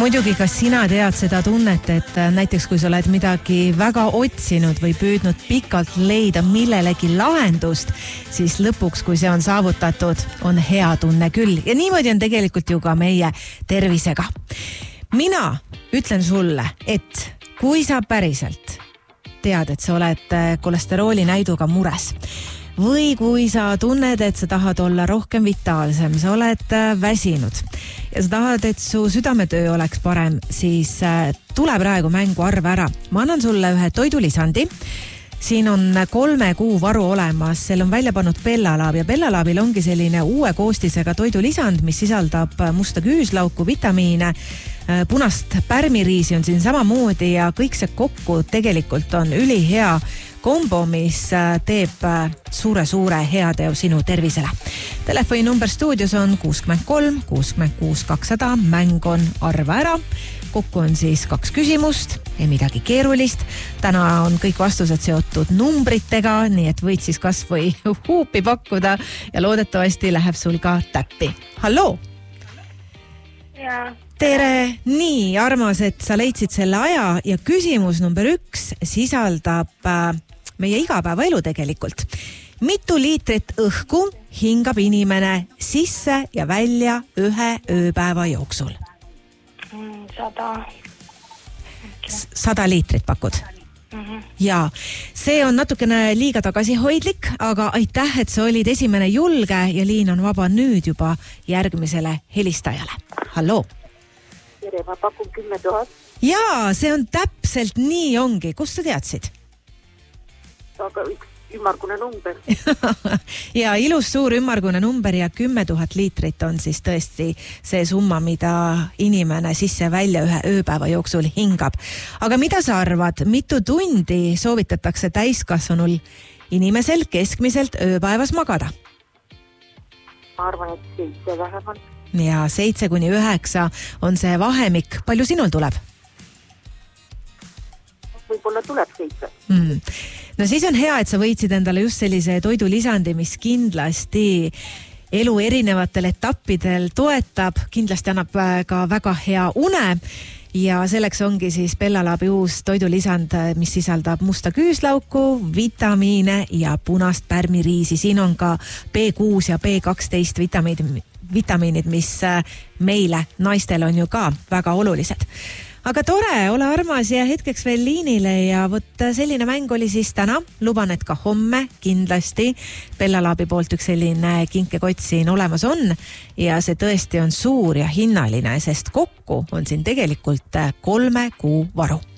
muidugi, kas sina tead seda tunnet, et näiteks kui sa oled midagi väga otsinud või püüdnud pikalt leida millelegi lahendust, siis lõpuks, kui see on saavutatud, on hea tunne küll. Ja niimoodi on tegelikult ju ka meie tervisega. Mina ütlen sulle, et kui sa päriselt tead, et sa oled kolesterooli näiduga mures, või kui sa tunned, et sa tahad olla rohkem vitaalsem, sa oled väsinud ja sa tahad, et su südametöö oleks parem, siis tule praegu mängu arv ära. Ma annan sulle ühe toidulisandi. Siin on 3 kuu varu olemas, selle on välja pannud Bellalaab ja Bellalaabil ongi selline uue koostisega toidulisand, mis sisaldab musta küüslauku, vitamiine, punast pärmiriisi on siin samamoodi ja kõik see kokku tegelikult on ülihea kombo, mis teeb suure heateo sinu tervisele. Telefoni number stuudios on 63 66 200, mäng on arva ära. Kokku on siis 2 küsimust, ei midagi keerulist. Täna on kõik vastused seotud numbritega, nii et võid siis kas või huupi pakkuda ja loodetavasti läheb sul ka täppi. Halloo! Tere! Nii armas, et sa leidsid selle aja ja küsimus number 1 sisaldab meie igapäevaelu tegelikult. Mitu liitrit õhku hingab inimene sisse ja välja 1 ööpäeva jooksul? 100. 100 liitrit pakud? Ja see on natukene liiga tagasihoidlik, aga aitäh, et sa olid esimene julge ja liin on vaba nüüd juba järgmisele helistajale. Halloo! Tere, ma pakun 10 000. Jaa, see on täpselt nii ongi. Kust sa teadsid? Aga üks ümmargune number. Ja ilus suur ümmargune number ja 10 000 liitrit on siis tõesti see summa, mida inimene sisse välja 1 ööpäeva jooksul hingab. Aga mida sa arvad, mitu tundi soovitatakse täiskasvanul inimesel keskmiselt ööpäevas magada? Ma arvan, et 7 vähemalt. Ja 7-9 on see vahemik. Palju sinul tuleb? Võib-olla tuleb 7. No siis on hea, et sa võitsid endale just sellise toidulisandi, mis kindlasti elu erinevatel etappidel toetab, kindlasti annab ka väga hea une ja selleks ongi siis Bellalaabi uus toidulisand, mis sisaldab musta küüslauku, vitamiine ja punast pärmiriisi. Siin on ka B6 ja B12 vitamiinid, mis meile naistel on ju ka väga olulised. Aga tore, ole armas ja hetkeks veel liinile ja võt selline mäng oli siis täna. Luban, et ka homme kindlasti Bellalaabi poolt üks selline kinkekott siin olemas on ja see tõesti on suur ja hinnaline, sest kokku on siin tegelikult 3 kuu varu.